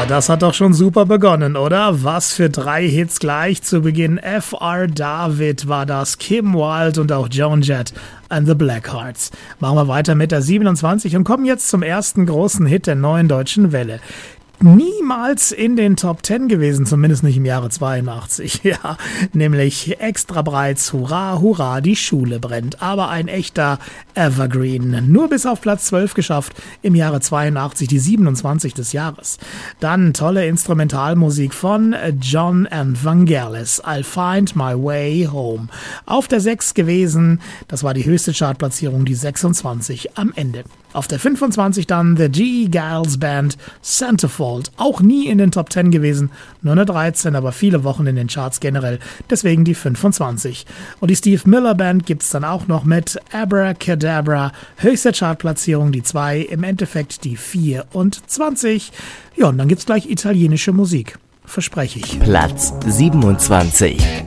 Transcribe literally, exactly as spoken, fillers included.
das hat doch schon super begonnen, oder? Was für drei Hits gleich zu Beginn. F R. David war das, Kim Wilde und auch Joan Jett and the Blackhearts. Machen wir weiter mit der siebenundzwanzig und kommen jetzt zum ersten großen Hit der neuen deutschen Welle. Niemals in den Top Ten gewesen, zumindest nicht im Jahre zweiundachtzig, ja, nämlich Extra Breits Hurra, Hurra, die Schule brennt, aber ein echter Evergreen, nur bis auf Platz zwölf geschafft, im Jahre zweiundachtzig, die siebenundzwanzig des Jahres. Dann tolle Instrumentalmusik von John and Vangelis, I'll Find My Way Home. Auf der sechs gewesen, das war die höchste Chartplatzierung, die sechsundzwanzig am Ende. Auf der fünfundzwanzig dann The G E. Giles Band, Centerfold, auch nie in den Top Ten gewesen, nur eine dreizehn, aber viele Wochen in den Charts generell, deswegen die fünfundzwanzig. Und die Steve Miller Band gibt's dann auch noch mit Abracadabra, höchste Chartplatzierung die zwei, im Endeffekt die vierundzwanzig. Ja, und dann gibt's gleich italienische Musik, verspreche ich. Platz siebenundzwanzig.